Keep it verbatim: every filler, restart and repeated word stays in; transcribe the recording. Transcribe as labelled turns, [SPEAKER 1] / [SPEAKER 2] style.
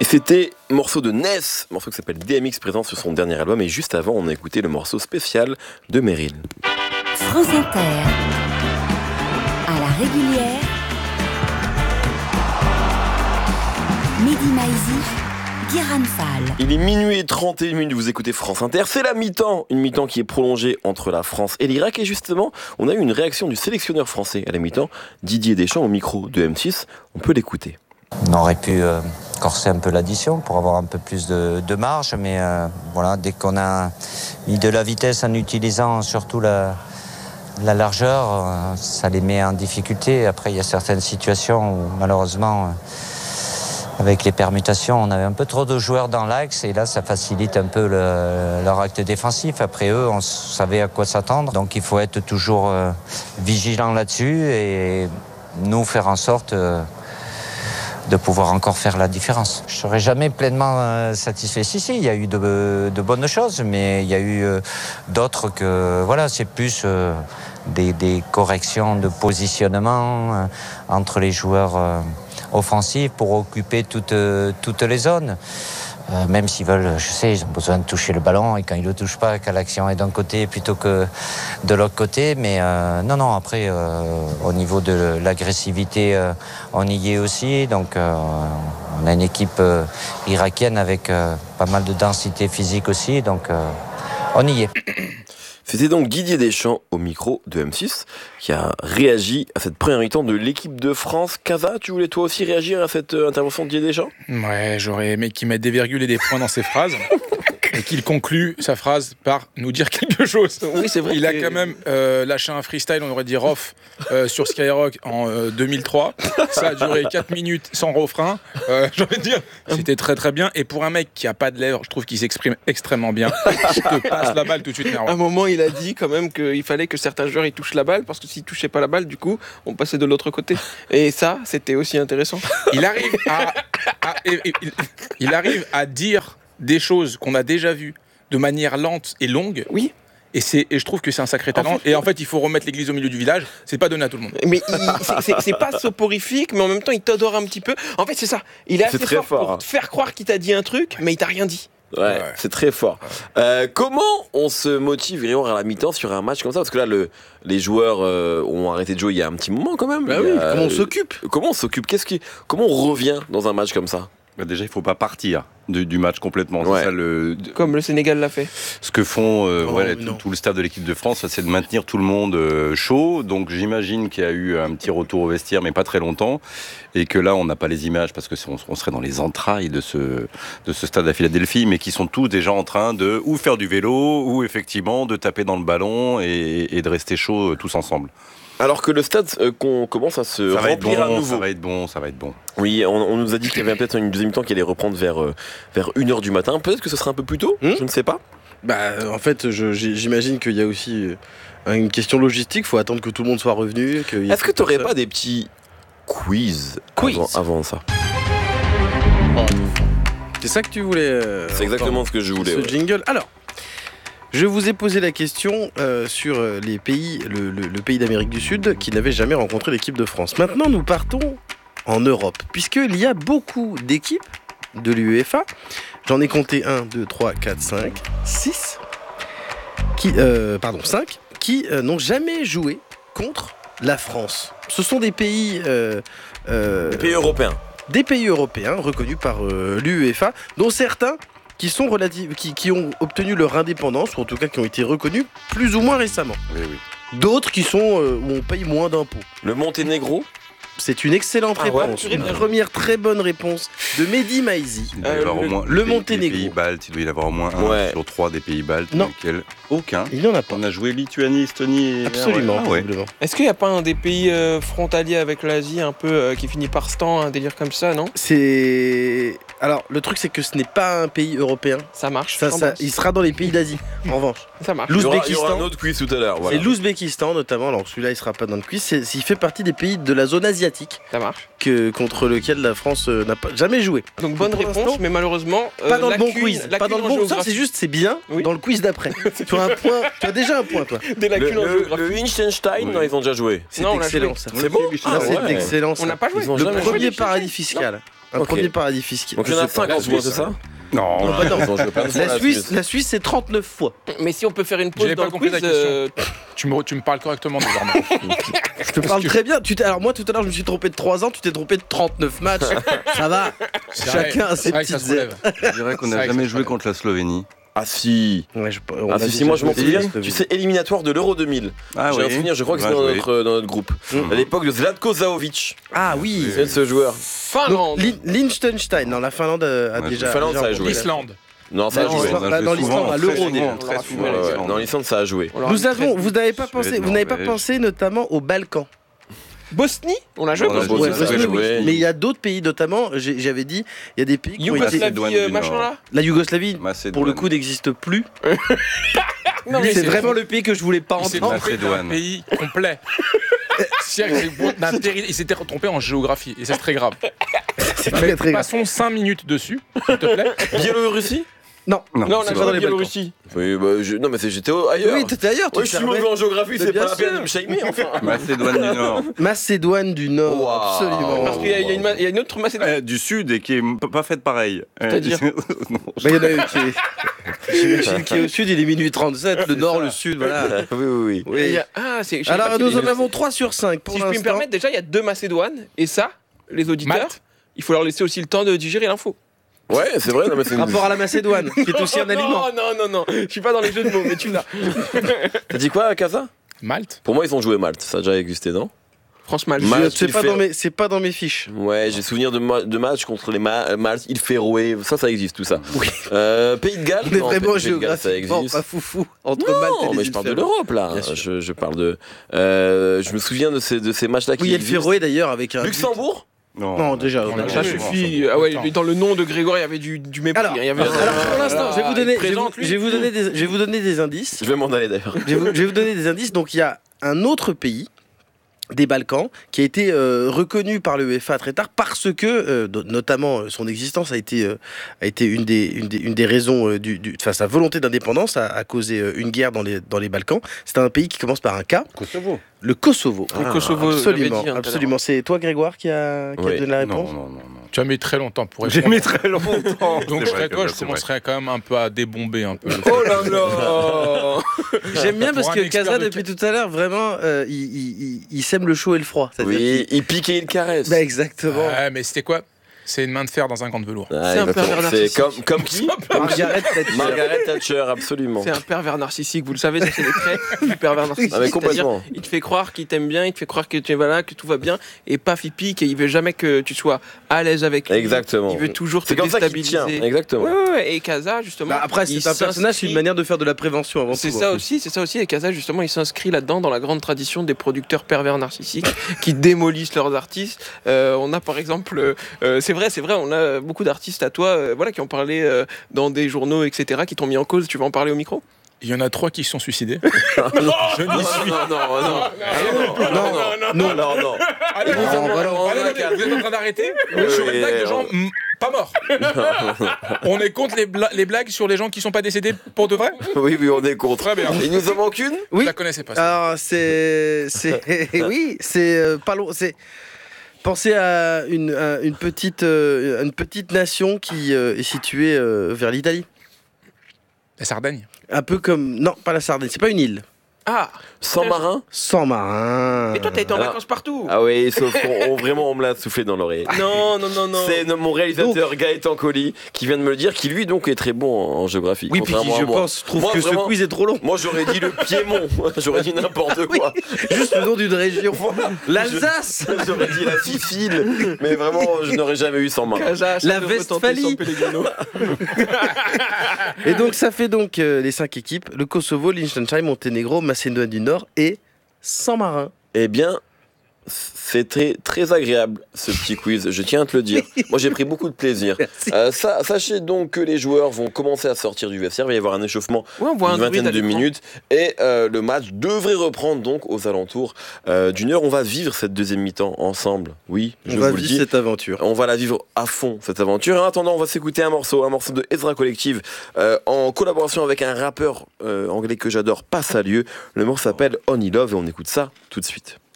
[SPEAKER 1] C'était morceau de Ness, morceau qui s'appelle D M X présent sur son dernier album. Et juste avant, on a écouté le morceau spécial de Meryl.
[SPEAKER 2] France Inter, à la régulière, Mehdi Maizi, Guérin Fall.
[SPEAKER 1] Il est minuit et trente et une minutes, vous écoutez France Inter. C'est la mi-temps, une mi-temps qui est prolongée entre la France et l'Irak. Et justement, on a eu une réaction du sélectionneur français à la mi-temps, Didier Deschamps, au micro de M six. On peut l'écouter.
[SPEAKER 3] On aurait pu euh, corser un peu l'addition pour avoir un peu plus de, de marge, mais euh, voilà, dès qu'on a mis de la vitesse en utilisant surtout la, la largeur, euh, ça les met en difficulté. Après, il y a certaines situations où malheureusement, euh, avec les permutations, on avait un peu trop de joueurs dans l'axe et là, ça facilite un peu le, leur acte défensif. Après eux, on savait à quoi s'attendre, donc il faut être toujours euh, vigilant là-dessus et nous faire en sorte... Euh, de pouvoir encore faire la différence. Je ne serai jamais pleinement euh, satisfait. Si, si, il y a eu de, de bonnes choses, mais il y a eu euh, d'autres que, voilà, c'est plus euh, des, des corrections de positionnement euh, entre les joueurs euh, offensifs pour occuper toutes, euh, toutes les zones. Euh, même s'ils veulent, je sais, ils ont besoin de toucher le ballon et quand ils ne le touchent pas, quand l'action est d'un côté plutôt que de l'autre côté. Mais euh, non, non, après, euh, au niveau de l'agressivité, euh, on y est aussi. Donc, euh, on a une équipe euh, irakienne avec euh, pas mal de densité physique aussi. Donc, euh, on y est.
[SPEAKER 1] C'était donc Didier Deschamps au micro de M six qui a réagi à cette première mi-temps de l'équipe de France. Kaza, tu voulais toi aussi réagir à cette euh, intervention de Didier Deschamps ?
[SPEAKER 4] Ouais, j'aurais aimé qu'il mette des virgules et des points dans ses phrases et qu'il conclue sa phrase par nous dire quelque chose.
[SPEAKER 5] Oui, c'est vrai.
[SPEAKER 4] Il a quand même euh, lâché un freestyle, on aurait dit Rof, euh, sur Skyrock en euh, deux mille trois. Ça a duré quatre minutes sans refrain. Euh, j'ai envie de dire, c'était très très bien. Et pour un mec qui a pas de lèvres, je trouve qu'il s'exprime extrêmement bien. Je te passe la balle tout de suite, Merwan.
[SPEAKER 5] À un moment, il a dit quand même qu'il fallait que certains joueurs ils touchent la balle parce que s'ils touchaient pas la balle, du coup, on passait de l'autre côté. Et ça, c'était aussi intéressant.
[SPEAKER 4] Il arrive à, à il, il, il arrive à dire des choses qu'on a déjà vues de manière lente et longue.
[SPEAKER 5] Oui.
[SPEAKER 4] Et, c'est, et je trouve que c'est un sacré talent. En fait, et en fait, il faut remettre l'église au milieu du village. C'est pas donné à tout le monde.
[SPEAKER 5] Mais il, c'est, c'est, c'est pas soporifique, mais en même temps, il t'adore un petit peu. En fait, c'est ça. Il est assez
[SPEAKER 1] C'est très
[SPEAKER 5] fort,
[SPEAKER 1] fort,
[SPEAKER 5] pour
[SPEAKER 1] hein.
[SPEAKER 5] te faire croire qu'il t'a dit un truc, mais il t'a rien dit.
[SPEAKER 1] Ouais, ouais, c'est très fort. Euh, comment on se motive à la mi-temps sur un match comme ça ? Parce que là, le, les joueurs euh, ont arrêté de jouer il y a un petit moment quand même.
[SPEAKER 5] Bah
[SPEAKER 1] il
[SPEAKER 5] oui,
[SPEAKER 1] a,
[SPEAKER 5] comment on s'occupe ?
[SPEAKER 1] Comment on s'occupe ? Qu'est-ce qui, comment on revient dans un match comme ça ?
[SPEAKER 6] Bah déjà, il ne faut pas partir du, du match complètement.
[SPEAKER 1] Ouais.
[SPEAKER 6] C'est ça, le,
[SPEAKER 5] Comme le Sénégal l'a fait.
[SPEAKER 6] ce que font euh,
[SPEAKER 5] Oh,
[SPEAKER 6] ouais, tout, tout le staff de l'équipe de France, c'est de maintenir tout le monde euh, chaud. Donc j'imagine qu'il y a eu un petit retour au vestiaire, mais pas très longtemps. Et que là, on n'a pas les images parce que on, on serait dans les entrailles de ce, de ce stade à Philadelphie, mais qui sont tous déjà en train de ou faire du vélo, ou effectivement de taper dans le ballon et, et de rester chaud euh, tous ensemble.
[SPEAKER 1] Alors que le stade euh, qu'on commence à se
[SPEAKER 6] Ça va être
[SPEAKER 1] remplir à
[SPEAKER 6] bon,
[SPEAKER 1] nouveau.
[SPEAKER 6] ça va être bon, ça va être bon.
[SPEAKER 1] Oui, on, on nous a dit qu'il y avait peut-être une deuxième mi-temps qui allait reprendre vers, euh, vers une heure du matin. Peut-être que ce sera un peu plus tôt,
[SPEAKER 7] Hmm
[SPEAKER 1] je ne sais pas.
[SPEAKER 7] Bah, en fait, je, j'imagine qu'il y a aussi euh, une question logistique. Il faut attendre que tout le monde soit revenu.
[SPEAKER 1] Est-ce que tu n'aurais pas des petits quiz,
[SPEAKER 7] Quiz.
[SPEAKER 1] Avant, avant ça ?
[SPEAKER 7] C'est ça que tu voulais euh,
[SPEAKER 1] C'est exactement
[SPEAKER 7] entendre,
[SPEAKER 1] ce que je voulais.
[SPEAKER 7] ce
[SPEAKER 1] ouais.
[SPEAKER 7] jingle. Alors, je vous ai posé la question euh, sur les pays, le, le, le pays d'Amérique du Sud qui n'avait jamais rencontré l'équipe de France. Maintenant, nous partons en Europe, puisqu'il y a beaucoup d'équipes de l'UEFA. J'en ai compté un, deux, trois, quatre, cinq, six, qui, euh, pardon, cinq, qui euh, n'ont jamais joué contre la France. Ce sont des pays... Euh, euh,
[SPEAKER 1] Des pays européens.
[SPEAKER 7] Des pays européens reconnus par euh, l'UEFA, dont certains qui, sont relative, qui, qui ont obtenu leur indépendance, ou en tout cas qui ont été reconnus plus ou moins récemment.
[SPEAKER 6] Oui, oui.
[SPEAKER 7] D'autres qui sont euh, où on paye moins d'impôts.
[SPEAKER 1] Le Monténégro ?
[SPEAKER 7] C'est une excellente
[SPEAKER 5] Ah ouais,
[SPEAKER 7] réponse.
[SPEAKER 5] purée,
[SPEAKER 7] Une
[SPEAKER 5] bien joué.
[SPEAKER 7] première très bonne réponse de Mehdi Maizi.
[SPEAKER 6] Il doit y
[SPEAKER 5] Euh,
[SPEAKER 6] avoir
[SPEAKER 5] le-
[SPEAKER 6] au moins
[SPEAKER 7] le
[SPEAKER 6] les pays-
[SPEAKER 7] Monténégro.
[SPEAKER 6] Les pays baltes, il doit y avoir au moins un
[SPEAKER 1] Ouais.
[SPEAKER 6] sur trois des pays baltes.
[SPEAKER 7] Non.
[SPEAKER 6] Lesquels aucun.
[SPEAKER 7] Il n'y en a pas.
[SPEAKER 6] On a joué Lituanie, Estonie et...
[SPEAKER 7] Absolument.
[SPEAKER 6] Ah ouais.
[SPEAKER 7] visiblement.
[SPEAKER 5] Est-ce qu'il n'y a pas un des pays euh, frontaliers avec l'Asie un peu euh, qui finit par stan, un délire comme ça, non ?
[SPEAKER 7] C'est... Alors, le truc, c'est que ce n'est pas un pays européen.
[SPEAKER 5] Ça marche.
[SPEAKER 7] Ça,
[SPEAKER 5] je
[SPEAKER 7] ça,
[SPEAKER 5] pense.
[SPEAKER 7] il sera dans les pays d'Asie, en revanche.
[SPEAKER 5] Ça marche.
[SPEAKER 1] Il y aura- il y aura
[SPEAKER 7] L'Ouzbékistan.
[SPEAKER 1] un autre quiz tout à l'heure. Voilà.
[SPEAKER 7] Et l'Ouzbékistan, notamment. Alors, celui-là, il ne sera pas dans le quiz. C'est, il fait partie des pays de la zone asiatique
[SPEAKER 5] Ça marche.
[SPEAKER 7] que, contre lequel la France euh, n'a pas, jamais joué.
[SPEAKER 5] Donc bonne
[SPEAKER 7] Pour
[SPEAKER 5] réponse,
[SPEAKER 7] l'instant,
[SPEAKER 5] mais malheureusement euh,
[SPEAKER 7] Pas dans le bon
[SPEAKER 5] lacune-
[SPEAKER 7] quiz. Pas
[SPEAKER 5] lacune
[SPEAKER 7] dans le
[SPEAKER 5] en
[SPEAKER 7] bon. Ça,
[SPEAKER 5] géographie.
[SPEAKER 7] c'est juste, c'est bien
[SPEAKER 5] Oui.
[SPEAKER 7] dans le quiz d'après. tu as un point. Tu as déjà un point, toi.
[SPEAKER 5] Des
[SPEAKER 1] Le,
[SPEAKER 5] lacunes en
[SPEAKER 1] le,
[SPEAKER 5] géographie.
[SPEAKER 1] le Liechtenstein,
[SPEAKER 6] Oui.
[SPEAKER 1] non, ils ont déjà joué.
[SPEAKER 7] C'est
[SPEAKER 5] Non, on l'a
[SPEAKER 7] excellent,
[SPEAKER 5] joué.
[SPEAKER 7] ça.
[SPEAKER 1] C'est bon
[SPEAKER 7] Ah,
[SPEAKER 1] Ah
[SPEAKER 7] c'est
[SPEAKER 1] ouais.
[SPEAKER 7] excellent, ça.
[SPEAKER 5] On n'a pas joué.
[SPEAKER 1] Ils ont
[SPEAKER 7] Le
[SPEAKER 1] jamais
[SPEAKER 7] premier
[SPEAKER 1] joué.
[SPEAKER 7] paradis fiscal. Un
[SPEAKER 1] Ok.
[SPEAKER 7] premier paradis fiscal.
[SPEAKER 1] Donc il y en a
[SPEAKER 7] Je sais pas.
[SPEAKER 1] cinq en jouant, c'est ça
[SPEAKER 6] Non,
[SPEAKER 7] Non, bah non.
[SPEAKER 1] Ils ont joué plein de fois,
[SPEAKER 7] La Suisse, la Suisse, c'est trente-neuf fois.
[SPEAKER 5] Mais si on peut faire une pause
[SPEAKER 4] J'avais
[SPEAKER 5] dans
[SPEAKER 4] pas
[SPEAKER 5] le
[SPEAKER 4] compris
[SPEAKER 5] quiz,
[SPEAKER 4] ta question.
[SPEAKER 5] euh,
[SPEAKER 4] Tu me, tu me parles correctement désormais.
[SPEAKER 7] Je te parle
[SPEAKER 4] que-
[SPEAKER 7] très bien. Tu t'es- Alors moi, tout à l'heure, je me suis trompé de trois ans. Tu t'es trompé de trente-neuf matchs. Ça va.
[SPEAKER 4] C'est
[SPEAKER 7] Chacun
[SPEAKER 4] vrai,
[SPEAKER 7] a ses
[SPEAKER 4] c'est vrai que ça
[SPEAKER 7] petites
[SPEAKER 4] se relève.
[SPEAKER 6] je dirais qu'on
[SPEAKER 4] C'est
[SPEAKER 6] n'a
[SPEAKER 4] vrai que
[SPEAKER 6] jamais
[SPEAKER 4] ça
[SPEAKER 6] joué
[SPEAKER 4] se
[SPEAKER 6] contre la Slovénie.
[SPEAKER 1] Ah si
[SPEAKER 7] Ouais, je- on
[SPEAKER 1] Ah
[SPEAKER 7] a
[SPEAKER 1] si,
[SPEAKER 7] déjà
[SPEAKER 1] si, moi je m'en
[SPEAKER 7] joué
[SPEAKER 1] souviens.
[SPEAKER 7] contre
[SPEAKER 1] Tu
[SPEAKER 7] les
[SPEAKER 1] sais, éliminatoire de l'Euro deux mille.
[SPEAKER 6] Ah
[SPEAKER 1] J'ai un souvenir, je crois que
[SPEAKER 6] Bien
[SPEAKER 1] c'était dans
[SPEAKER 6] joué.
[SPEAKER 1] notre, dans notre groupe.
[SPEAKER 7] Mhm.
[SPEAKER 1] À l'époque de Zlatko Zahovic.
[SPEAKER 7] Ah oui.
[SPEAKER 1] C'est de ce joueur.
[SPEAKER 7] Donc,
[SPEAKER 5] Finlande.
[SPEAKER 7] Lin- Liechtenstein, non, la Finlande euh, a
[SPEAKER 6] Ouais,
[SPEAKER 7] déjà.
[SPEAKER 1] Finlande,
[SPEAKER 7] déjà
[SPEAKER 1] ça a
[SPEAKER 7] rencontré.
[SPEAKER 1] joué.
[SPEAKER 4] L'Islande.
[SPEAKER 1] Non, ça a
[SPEAKER 7] Non,
[SPEAKER 1] joué.
[SPEAKER 7] on a- bah, dans l'Islande, à l'Euro, déjà.
[SPEAKER 6] Très souvent.
[SPEAKER 1] Ouais, ouais.
[SPEAKER 6] l'Islande.
[SPEAKER 1] Dans l'Islande, ça a joué.
[SPEAKER 5] On leur a
[SPEAKER 7] Nous
[SPEAKER 5] mis
[SPEAKER 7] avons,
[SPEAKER 5] treize.
[SPEAKER 7] vous n'avez pas
[SPEAKER 6] Suède,
[SPEAKER 7] pensé, vous n'avez pas
[SPEAKER 6] Norvège.
[SPEAKER 7] pensé notamment aux Balkans.
[SPEAKER 5] Bosnie. On a joué
[SPEAKER 6] On a
[SPEAKER 5] Bosnie.
[SPEAKER 6] joué,
[SPEAKER 7] Ouais,
[SPEAKER 6] ça,
[SPEAKER 7] Bosnie,
[SPEAKER 6] ouais,
[SPEAKER 7] oui.
[SPEAKER 6] ouais.
[SPEAKER 7] Mais il y a d'autres pays, notamment, j'ai- j'avais dit, il y a des pays qui ont été.
[SPEAKER 5] Yougoslavie,
[SPEAKER 6] Macédoine
[SPEAKER 5] euh,
[SPEAKER 6] du
[SPEAKER 5] machin
[SPEAKER 6] Nord.
[SPEAKER 5] là.
[SPEAKER 7] La Yougoslavie,
[SPEAKER 6] Macédoine.
[SPEAKER 7] pour le coup, n'existe plus.
[SPEAKER 5] Non, mais
[SPEAKER 7] C'est
[SPEAKER 5] c'est
[SPEAKER 7] vraiment le pays que je voulais pas
[SPEAKER 4] Il s'est
[SPEAKER 7] entendre.
[SPEAKER 4] trompé d'un
[SPEAKER 6] Macédoine.
[SPEAKER 4] pays complet. C'est-à-dire que c'est pour- d'un terri- Il s'était trompé en géographie et c'est très grave.
[SPEAKER 7] C'est très très grave.
[SPEAKER 4] Passons cinq minutes dessus, s'il te plaît.
[SPEAKER 1] Biélorussie
[SPEAKER 7] Non,
[SPEAKER 6] Non,
[SPEAKER 5] Non, on
[SPEAKER 6] c'est
[SPEAKER 5] a
[SPEAKER 6] vrai.
[SPEAKER 5] pas
[SPEAKER 7] les
[SPEAKER 5] dans Biélorussie.
[SPEAKER 1] Oui, bah, je- non, mais c'est- j'étais au- ailleurs.
[SPEAKER 7] oui, t'étais ailleurs.
[SPEAKER 1] Ouais,
[SPEAKER 7] tu
[SPEAKER 1] je suis
[SPEAKER 7] te permets.
[SPEAKER 1] mauvais en géographie,
[SPEAKER 7] Mais
[SPEAKER 1] c'est
[SPEAKER 7] bien
[SPEAKER 1] pas la peine
[SPEAKER 7] sûr.
[SPEAKER 1] de me shamer, enfin.
[SPEAKER 6] Macédoine du Nord.
[SPEAKER 7] Macédoine du Nord,
[SPEAKER 1] Wow.
[SPEAKER 7] absolument.
[SPEAKER 5] Parce qu'il y, a- il y a une ma- il y a une autre Macédoine.
[SPEAKER 6] Euh, du Sud et qui est m- pas faite pareil.
[SPEAKER 5] C'est-à-dire
[SPEAKER 6] Non,
[SPEAKER 7] Bah, il y en a une qui est. J'imagine qui est au sud, il est minuit trente-sept, le nord, le sud, voilà.
[SPEAKER 1] Oui, oui, oui.
[SPEAKER 5] Et il
[SPEAKER 7] Oui.
[SPEAKER 5] y a- Ah, c'est. je sais
[SPEAKER 7] Alors
[SPEAKER 5] pas
[SPEAKER 7] nous
[SPEAKER 5] si-
[SPEAKER 7] en avons trois sur cinq pour
[SPEAKER 5] Si je puis me
[SPEAKER 7] l'instant.
[SPEAKER 5] permettre, déjà, il y a deux Macédoines. Et ça, les auditeurs,
[SPEAKER 4] Malte.
[SPEAKER 5] il faut leur laisser aussi le temps de digérer l'info.
[SPEAKER 1] Ouais, c'est vrai, non, mais c'est une...
[SPEAKER 7] Rapport à la Macédoine, qui est aussi un
[SPEAKER 5] non,
[SPEAKER 7] aliment.
[SPEAKER 5] non, non, non. Je suis pas dans les jeux de mots, mais tu l'as.
[SPEAKER 1] T'as dit quoi, Casa
[SPEAKER 4] Malte.
[SPEAKER 1] Pour moi, ils ont joué Malte, ça a déjà existé, non
[SPEAKER 5] France-Malte.
[SPEAKER 1] Malte.
[SPEAKER 7] C'est
[SPEAKER 1] il
[SPEAKER 7] pas,
[SPEAKER 1] fait-
[SPEAKER 7] dans mes- c'est pas dans mes fiches.
[SPEAKER 1] Ouais, j'ai souvenir de, ma- de matchs contre les Ma- Malte, il Féroé, ça, ça existe, tout ça.
[SPEAKER 7] Oui.
[SPEAKER 1] Euh, Pays de Galles
[SPEAKER 7] On est
[SPEAKER 1] non,
[SPEAKER 7] vraiment
[SPEAKER 1] Pays de Galles, ça
[SPEAKER 7] géographiquement
[SPEAKER 1] existe.
[SPEAKER 7] pas foufou entre Malte et
[SPEAKER 1] Non,
[SPEAKER 7] les
[SPEAKER 1] mais je
[SPEAKER 7] îles
[SPEAKER 1] parle de
[SPEAKER 7] Féroé.
[SPEAKER 1] l'Europe, là.
[SPEAKER 7] Bien sûr.
[SPEAKER 1] Je, je parle de... Euh, je me souviens de ces, de ces matchs-là qui
[SPEAKER 7] Oui, et le
[SPEAKER 1] existent.
[SPEAKER 7] Féroé d'ailleurs avec un.
[SPEAKER 1] Luxembourg
[SPEAKER 7] Non, déjà.
[SPEAKER 4] On
[SPEAKER 7] on
[SPEAKER 4] a
[SPEAKER 7] a-
[SPEAKER 5] Ça
[SPEAKER 4] jamais
[SPEAKER 5] suffit. Ah ouais, dans le nom de Grégoire, il y avait du, du mépris.
[SPEAKER 7] Alors,
[SPEAKER 5] il y avait
[SPEAKER 7] alors pour l'instant, je vais vous donner, je vais vous,
[SPEAKER 5] Présente, lui.
[SPEAKER 7] je vais vous donner des, je vais vous donner des indices.
[SPEAKER 1] Je vais m'en aller, d'ailleurs.
[SPEAKER 7] Je vais, vous, je vais vous donner des indices. Donc il y a un autre pays des Balkans qui a été euh, reconnu par l'UEFA très tard parce que euh, do- notamment euh, son existence a été euh, a été une des une des, une des raisons euh, du, du enfin sa volonté d'indépendance a, a causé euh, une guerre dans les dans les Balkans. C'est un pays qui commence par un K,
[SPEAKER 6] Kosovo.
[SPEAKER 7] le Kosovo.
[SPEAKER 5] Le Kosovo, je l'avais
[SPEAKER 7] Absolument,
[SPEAKER 5] dit, hein, tout à
[SPEAKER 7] absolument. C'est toi Grégoire qui a qui a
[SPEAKER 1] Oui.
[SPEAKER 7] donné la
[SPEAKER 6] Non,
[SPEAKER 7] réponse.
[SPEAKER 6] non, non, non.
[SPEAKER 4] Tu as mis très longtemps pour
[SPEAKER 6] J'ai
[SPEAKER 4] répondre.
[SPEAKER 6] mis très longtemps.
[SPEAKER 4] Donc
[SPEAKER 6] C'est
[SPEAKER 4] je
[SPEAKER 6] vrai
[SPEAKER 4] serais
[SPEAKER 6] que
[SPEAKER 4] toi,
[SPEAKER 6] là,
[SPEAKER 4] je
[SPEAKER 6] c'est vrai.
[SPEAKER 4] commencerai quand même un peu à débomber un peu.
[SPEAKER 5] Oh là là.
[SPEAKER 7] J'aime bien parce
[SPEAKER 4] Pour
[SPEAKER 7] que
[SPEAKER 4] un expert
[SPEAKER 7] Casa
[SPEAKER 4] de-
[SPEAKER 7] depuis tout à l'heure vraiment euh, il, il, il, il sème le chaud et le froid. C'est-à-dire
[SPEAKER 1] Oui, il pique et il caresse.
[SPEAKER 7] qu'il- Bah, exactement.
[SPEAKER 4] Ouais, mais c'était quoi C'est une main de fer dans un gant de velours.
[SPEAKER 1] Ouais,
[SPEAKER 5] C'est un
[SPEAKER 1] exactement.
[SPEAKER 5] pervers
[SPEAKER 1] C'est
[SPEAKER 5] narcissique.
[SPEAKER 1] comme, comme qui
[SPEAKER 7] Margaret Thatcher.
[SPEAKER 1] Margaret Thatcher, absolument.
[SPEAKER 5] C'est un pervers narcissique, vous le savez, ça, c'est les traits du pervers narcissique.
[SPEAKER 1] Ah, mais
[SPEAKER 5] C'est-à-dire,
[SPEAKER 1] complètement.
[SPEAKER 5] il te fait croire qu'il t'aime bien, il te fait croire que tu es voilà, que tout va bien, et paf, il pique et il veut jamais que tu sois à l'aise avec lui.
[SPEAKER 1] Exactement.
[SPEAKER 5] Il veut toujours te
[SPEAKER 1] C'est comme ça qu'il
[SPEAKER 5] déstabiliser.
[SPEAKER 1] tient, exactement.
[SPEAKER 5] Ouais, ouais, ouais. Et Kaza, justement.
[SPEAKER 7] Bah, après,
[SPEAKER 5] il
[SPEAKER 7] c'est un personnage, c'est
[SPEAKER 5] s'inscrit-
[SPEAKER 7] une manière de faire de la prévention avant tout.
[SPEAKER 5] C'est
[SPEAKER 7] hein.
[SPEAKER 5] ça aussi, c'est ça aussi. Et Kaza, justement, il s'inscrit là-dedans dans la grande tradition des producteurs pervers narcissiques qui démolissent leurs artistes. Euh, on a par exemple, euh, c'est vrai, c'est vrai, on a beaucoup d'artistes à toi, euh, voilà, qui ont parlé euh, dans des journaux, et cetera, qui t'ont mis en cause. Tu vas en parler au micro?
[SPEAKER 4] Il y en a trois qui se sont suicidés.
[SPEAKER 1] Je n'y suis. Non, non, non.
[SPEAKER 7] Non,
[SPEAKER 1] non, non, non, non.
[SPEAKER 4] Allez, vous,
[SPEAKER 7] Non,
[SPEAKER 4] êtes-
[SPEAKER 7] bah non.
[SPEAKER 4] allez, attendez, vous êtes en train d'arrêter sur une blague de gens mm, pas morts. On est contre les, bla- les blagues sur les gens qui sont pas décédés pour de vrai.
[SPEAKER 1] Oui, oui, on est contre.
[SPEAKER 4] Très bien.
[SPEAKER 1] Il nous en manque une
[SPEAKER 7] Oui.
[SPEAKER 4] Je la connaissais pas. ça.
[SPEAKER 7] Alors, c'est. c'est- oui, c'est euh, pas long. C'est. Pensez à une, à une, petite, euh, une petite nation qui euh, est située euh, vers l'Italie.
[SPEAKER 4] La Sardaigne.
[SPEAKER 7] Un peu comme. Non, pas la Sardaigne, c'est pas une île.
[SPEAKER 5] Ah,
[SPEAKER 1] Sans marin
[SPEAKER 7] Sans marin.
[SPEAKER 5] et toi, t'as été en
[SPEAKER 1] Alors-
[SPEAKER 5] vacances partout.
[SPEAKER 1] Ah oui, sauf qu'on on- vraiment on me l'a soufflé dans l'oreille.
[SPEAKER 5] Non, non, non, non.
[SPEAKER 1] C'est no- mon réalisateur Gaëtan Colli qui vient de me le dire, qui lui donc est très bon en, en géographie.
[SPEAKER 7] Oui, puis qui,
[SPEAKER 1] contrairement à
[SPEAKER 7] je
[SPEAKER 1] moi.
[SPEAKER 7] pense, trouve
[SPEAKER 1] Moi,
[SPEAKER 7] que
[SPEAKER 1] vraiment-
[SPEAKER 7] ce quiz est trop long.
[SPEAKER 1] Moi j'aurais dit le Piémont, j'aurais dit n'importe quoi.
[SPEAKER 7] Juste le nom d'une région. L'Alsace.
[SPEAKER 1] J'aurais dit la Sicile, mais vraiment je n'aurais jamais eu sans marin.
[SPEAKER 5] Kaza, ça
[SPEAKER 7] La
[SPEAKER 5] devrait tenter
[SPEAKER 7] Westphalie.
[SPEAKER 5] San Pellegrino.
[SPEAKER 7] Et donc, ça fait donc euh, les cinq équipes le Kosovo, Liechtenstein, Monténégro, Macédoine du Nord et San Marin.
[SPEAKER 1] Eh bien, c'était très agréable ce petit quiz, je tiens à te le dire. Moi j'ai pris beaucoup de plaisir.
[SPEAKER 7] Merci.
[SPEAKER 1] Euh, ça, sachez donc que les joueurs vont commencer à sortir du vestiaire, il va y avoir un échauffement
[SPEAKER 5] Ouais, on voit un
[SPEAKER 1] une vingtaine
[SPEAKER 5] druide à
[SPEAKER 1] de
[SPEAKER 5] l'écran.
[SPEAKER 1] minutes et euh, le match devrait reprendre donc aux alentours euh, d'une heure. On va vivre cette deuxième mi-temps ensemble, oui, je
[SPEAKER 7] On va
[SPEAKER 1] vous le
[SPEAKER 7] vivre
[SPEAKER 1] dis.
[SPEAKER 7] cette aventure.
[SPEAKER 1] On va la vivre à fond cette aventure. En attendant, on va s'écouter un morceau, un morceau de Ezra Collective euh, en collaboration avec un rappeur euh, anglais que j'adore, Passalieu. Le morceau s'appelle Only Love et on écoute ça tout de suite.